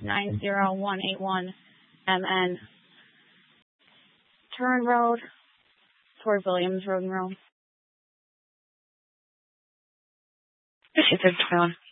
90181 MN. Turn Road towards Williams Road and Road. 21.